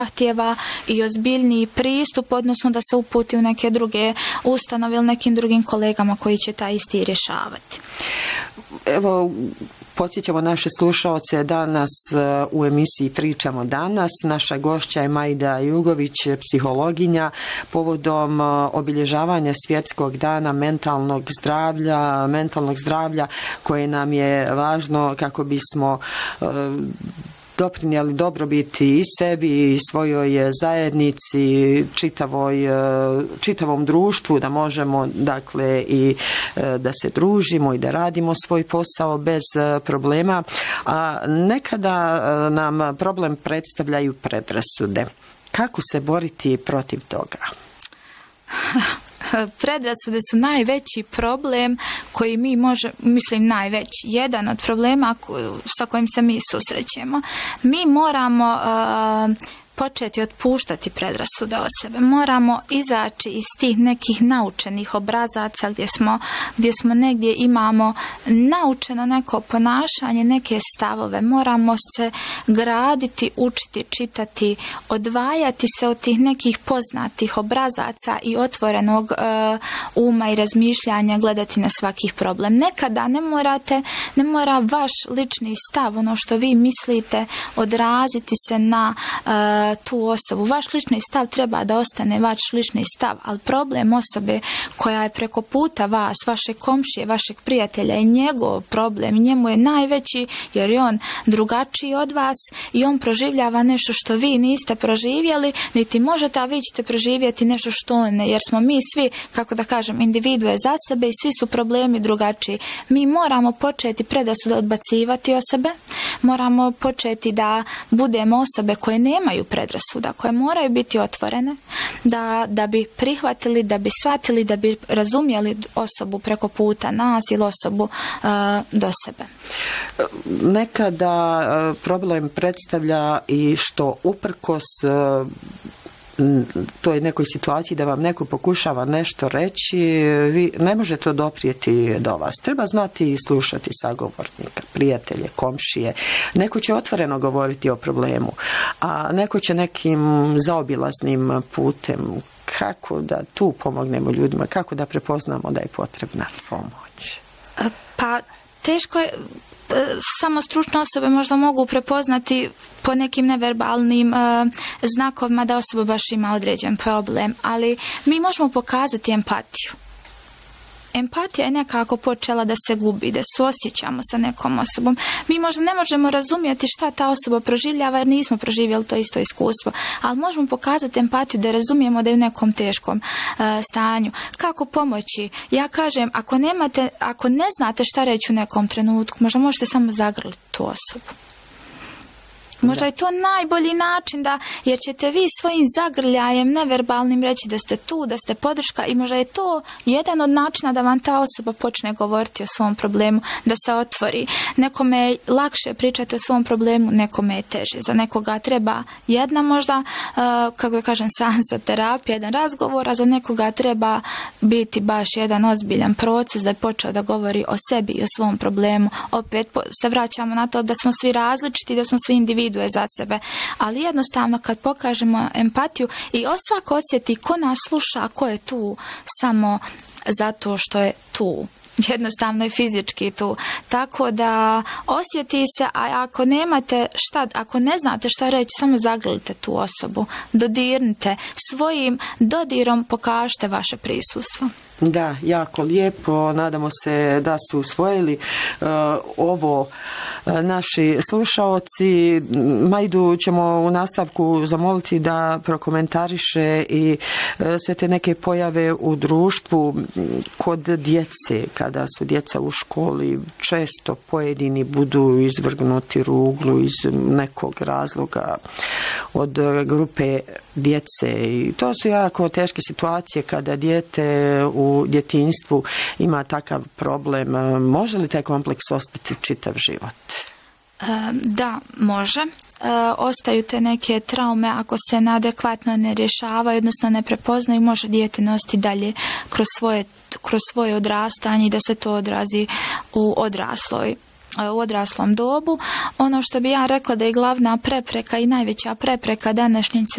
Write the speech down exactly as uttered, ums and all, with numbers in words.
zahtjeva i ozbiljniji pristup, odnosno da se uputi u neke druge ustanove ili nekim drugim kolegama koji će taj isti rješavati. Evo, podsjećamo naše slušaoce, danas u emisiji Pričamo danas. Naša gošća je Majda Jugović, psihologinja, povodom obilježavanja Svjetskog dana mentalnog zdravlja, mentalnog zdravlja koje nam je važno kako bismo doprinijeli dobrobiti i sebi i svojoj zajednici, čitavoj, čitavom društvu, da možemo dakle i da se družimo i da radimo svoj posao bez problema. A nekada nam problem predstavljaju predrasude. Kako se boriti protiv toga? Predrasude su najveći problem koji mi možemo, mislim najveći, jedan od problema sa kojim se mi susrećemo. Mi moramo uh, početi otpuštati predrasude od sebe. Moramo izaći iz tih nekih naučenih obrazaca gdje smo, gdje smo negdje imamo naučeno neko ponašanje, neke stavove. Moramo se graditi, učiti, čitati, odvajati se od tih nekih poznatih obrazaca i otvorenog uh, uma i razmišljanja, gledati na svaki problem. Nekada ne morate, ne mora vaš lični stav, ono što vi mislite, odraziti se na uh, tu osobu. Vaš lični stav treba da ostane vaš lični stav, ali problem osobe koja je preko puta vas, vaše komšije, vašeg prijatelja je njegov problem. Njemu je najveći jer je on drugačiji od vas i on proživljava nešto što vi niste proživjeli, niti možete, a vi ćete proživjeti nešto što on ne, jer smo mi svi, kako da kažem, individue za sebe i svi su problemi drugačiji. Mi moramo početi predrasude odbacivati od sebe, moramo početi da budemo osobe koje nemaju predrasuda, koje moraju biti otvorene, da, da bi prihvatili, da bi shvatili, da bi razumjeli osobu preko puta nas ili osobu uh, do sebe. Nekada uh, problem predstavlja i što uprkos uh, toj nekoj situaciji da vam neko pokušava nešto reći, vi ne možete to doprijeti do vas. Treba znati i slušati sagovornika, prijatelje, komšije. Neko će otvoreno govoriti o problemu, a neko će nekim zaobilaznim putem. Kako da tu pomognemo ljudima? Kako da prepoznamo da je potrebna pomoć? Pa, teško je. Samo stručne osobe možda mogu prepoznati po nekim neverbalnim uh, znakovima da osoba baš ima određen problem, ali mi možemo pokazati empatiju. Empatija je nekako počela da se gubi, da suosjećamo sa nekom osobom. Mi možda ne možemo razumjeti šta ta osoba proživljava jer nismo proživjeli to isto iskustvo, ali možemo pokazati empatiju da razumijemo da je u nekom teškom uh, stanju. Kako pomoći? Ja kažem, ako nemate, ako ne znate šta reći u nekom trenutku, možda možete samo zagrliti tu osobu. Možda je to najbolji način, da, jer ćete vi svojim zagrljajem neverbalnim reći da ste tu, da ste podrška i možda je to jedan od načina da vam ta osoba počne govoriti o svom problemu, da se otvori. Nekome je lakše pričati o svom problemu, nekome je teže. Za nekoga treba jedna možda, uh, kako da kažem, seansa terapije, jedan razgovor, a za nekoga treba biti baš jedan ozbiljan proces da je počeo da govori o sebi i o svom problemu. Opet se vraćamo na to da smo svi različiti, da smo svi individue za sebe, ali jednostavno kad pokažemo empatiju i svako osjeti ko nas sluša, ko je tu samo zato što je tu, jednostavno je fizički tu, tako da osjeti se, a ako nemate šta, ako ne znate šta reći, samo zagrlite tu osobu, dodirnite, svojim dodirom pokažite vaše prisustvo. Da, jako lijepo. Nadamo se da su usvojili uh, ovo uh, naši slušaoci. Majdu ćemo u nastavku zamoliti da prokomentariše i uh, sve te neke pojave u društvu kod djece, kada su djeca u školi, često pojedini budu izvrgnuti ruglu iz nekog razloga od grupe djece. I to su jako teške situacije kada dijete u u djetinjstvu ima takav problem. Može li taj kompleks ostati čitav život? Da, može. Ostaju te neke traume ako se neadekvatno ne rješavaju, odnosno ne prepoznaju, može dijete nositi dalje kroz svoje, kroz svoje odrastanje i da se to odrazi u odrasloj u odraslom dobu. Ono što bi ja rekla da je glavna prepreka i najveća prepreka današnjice